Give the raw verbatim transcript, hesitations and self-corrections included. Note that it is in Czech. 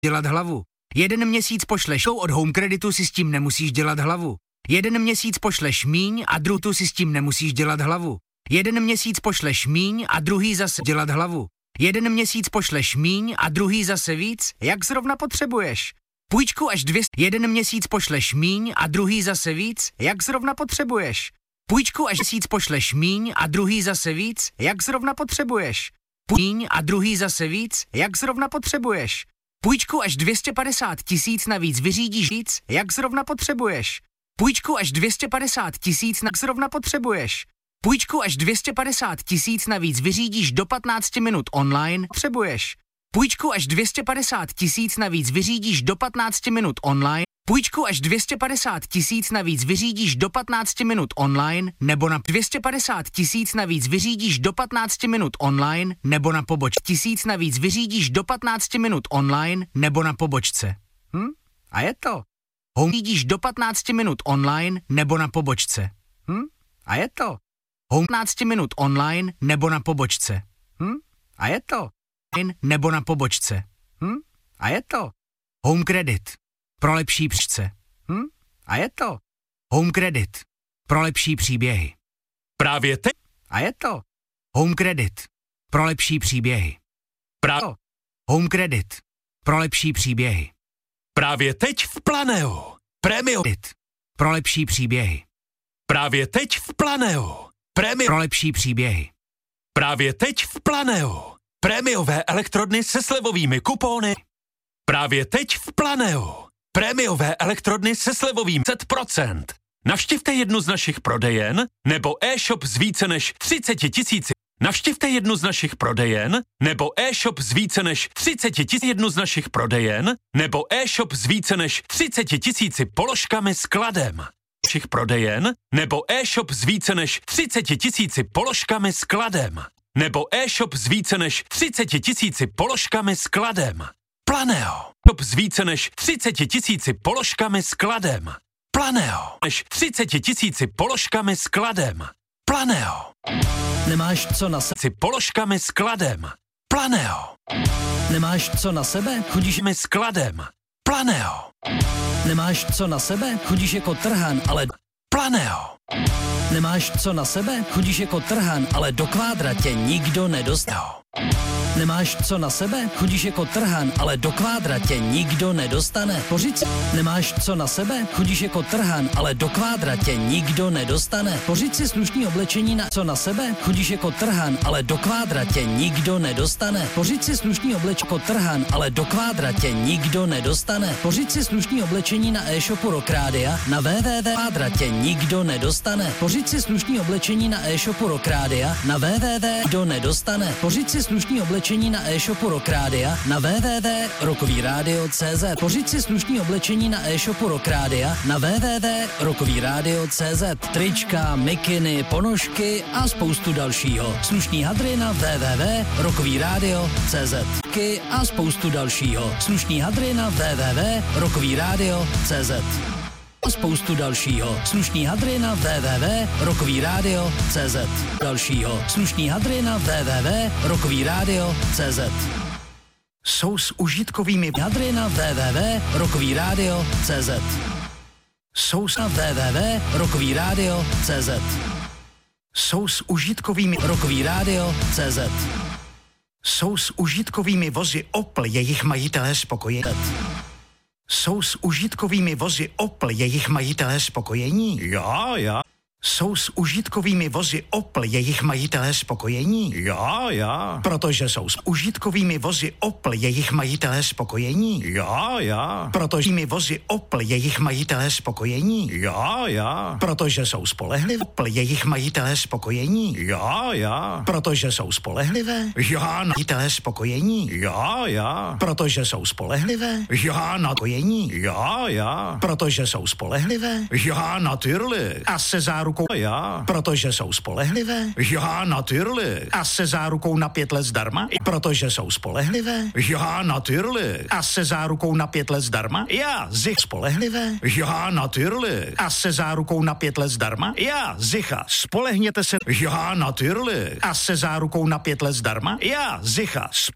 dělat hlavu. Jeden měsíc pošleš od Home Creditu, si s tím nemusíš dělat hlavu. Jeden měsíc pošleš míň a druhý si s tím nemusíš dělat hlavu. Jeden měsíc pošleš míň a druhý zase dělat hlavu. Jeden měsíc pošleš míň a druhý zase víc, jak zrovna potřebuješ. Půjčku až dvě stě. Jeden měsíc pošleš míň a druhý zase víc, jak zrovna potřebuješ. Půjčku až měsíc pošleš míň a druhý zase víc, jak zrovna potřebuješ. Míň a druhý zase víc, jak zrovna potřebuješ. Půjčku až dvě stě padesát tisíc navíc vyřídíš víc, jak zrovna potřebuješ. Půjčku až dvě stě padesát tisíc jak zrovna potřebuješ. Půjčku až dvě stě padesát tisíc navíc vyřídíš do patnácti minut online, potřebuješ. Půjčku až dvě stě padesát tisíc navíc vyřídíš do patnácti minut online. Půjčku až dvě stě padesát tisíc navíc vyřídíš do patnácti minut online, nebo na dvě stě padesát tisíc navíc vyřídíš do patnácti minut online, nebo na poboč tisíc navíc vyřídíš do patnácti minut online, nebo na pobočce. Hm? A je to. Home vyřídíš do patnácti minut online, nebo na pobočce. Hm? A je to. Home patnácti minut online, nebo na pobočce. Hm? A je to. Nebo na pobočce. Hm? A je to. Home Credit. Pro lepší příčce. Hm? A je to. Home Credit. Pro lepší příběhy. Právě teď. A je to. Home Credit. Pro lepší příběhy. Právě. Home Credit. Pro lepší příběhy. Právě teď v Planeu. Premium. Pro lepší příběhy. Právě teď v Planeu. Premium. Pro lepší příběhy. Právě teď v Planeu. Prémiové elektrodny se slevovými kupóny. Právě teď v Planeu. Prémiové elektrodny se slevovým deset procent. Navštivte jednu z našich prodejen nebo e-shop z více než třicet tisíci. Navštivte jednu z našich prodejen nebo e-shop z více než třicet tisíci. Jednu z našich prodejen nebo e-shop z více než třicet tisíci položkami s kladem. Našich prodejen nebo e-shop z více než třicet tisíci položkami s kladem. Nebo e-shop s více než třicet tisíci položkami s kladem. Planeo. Shop s více než třicet tisíci položkami s kladem. Planeo. Než třicet tisíci položkami s kladem. Planeo. Nemáš co na sebe? Položkami s kladem. Planeo. Nemáš co na sebe? Chodíš mi s kladem. Planeo. Nemáš co na sebe? Chodíš jako trhan, ale... Planeo. Nemáš co na sebe? Chodíš jako trhan, ale do kvádra tě nikdo nedostane. Nemáš co na sebe? Chodíš jako trhan, ale do kvádra tě nikdo nedostane. Pořiď si. Nemáš co na sebe? Chodíš jako trhan, ale do kvádra tě nikdo nedostane. Pořiď si slušný oblečení na co na sebe? Chodíš jako trhan, ale do kvádra tě nikdo nedostane. Pořiď si slušný oblečení jako trhan, ale do kvádra tě nikdo nedostane. Pořiď si slušný oblečení na e-shopu Rockrádia na www tečka kvádra tě nikdo nedostane. Pořiď si slušný oblečení na e-shopu Rockrádia na www tečka nedostane. Pořiď si slušný oblečení na e-shopu Rockrádia na www tečka rokovýradio tečka cé zet. Pořiď si slušný oblečení na e-shopu Rockrádia na www tečka rokovýradio tečka cé zet. Trička, mikiny, ponožky a spoustu dalšího. Slušný hadry na www tečka rokovýradio tečka cé zet. A spoustu dalšího. Slušný hadry na www tečka rokovýradio tečka cé zet. A spoustu dalšího. Slušný hadry na www tečka rokovýradio tečka cé zet. Dalšího. Slušný hadry na www tečka rokovýradio tečka cé zet. Jsou s užitkovými hadry na www tečka rokovýradio tečka cé zet. Jsou s na www tečka rokovýradio tečka cé zet. Jsou s užitkovými rokovýradio tečka cé zet. Jsou s užitkovými vozy Opel jejich majitelé spokojení. Jsou s užitkovými vozy Opel jejich majitelé spokojení? Já, já. Jsou s užitkovými vozy Opel jejich majitelé spokojení? Já, já. Protože jsou s užitkovými vozy Opel jejich majitelé spokojení? Já, já. Protože mi vozy Opel jejich majitelé spokojení? Já, já. Protože jsou spolehlivé Opel jejich majitelé spokojení? Já, já. Protože jsou spolehlivé? Já, majitelé spokojení? Já, já. Protože jsou spolehlivé? Já, na spokojení? Já, já. Protože jsou spolehlivé? Já, natürlich. A se zárukou já. Protože jsou spolehlivé? Já, natürlich. A se zárukou na pět let zdarma? Protože jsou spolehlivé? Já, natürlich. A se zárukou na pět let zdarma? Já, zich spolehlivé? Já, natürlich. A se zárukou na pět let zdarma? Já, zicha. Spolehněte se. Já, natürlich. A se zárukou na pět let zdarma? Já, zicha.